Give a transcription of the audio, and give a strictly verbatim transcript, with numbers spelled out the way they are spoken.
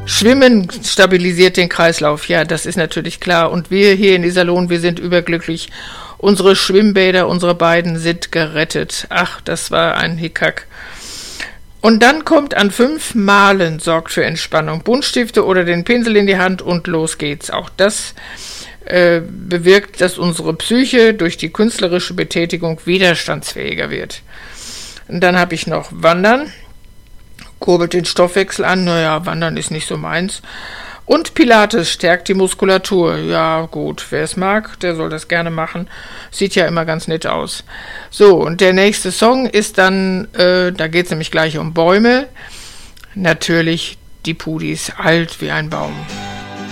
Schwimmen stabilisiert den Kreislauf, ja, das ist natürlich klar. Und wir hier in Iserlohn, wir sind überglücklich. Unsere Schwimmbäder, unsere beiden sind gerettet. Ach, das war ein Hickhack. Und dann kommt an fünf Malen sorgt für Entspannung. Buntstifte oder den Pinsel in die Hand und los geht's. Auch das äh, bewirkt, dass unsere Psyche durch die künstlerische Betätigung widerstandsfähiger wird. Und dann habe ich noch Wandern. Kurbelt den Stoffwechsel an. Naja, Wandern ist nicht so meins. Und Pilates stärkt die Muskulatur. Ja, gut, wer es mag, der soll das gerne machen. Sieht ja immer ganz nett aus. So, und der nächste Song ist dann, äh, da geht es nämlich gleich um Bäume. Natürlich die Pudis, alt wie ein Baum.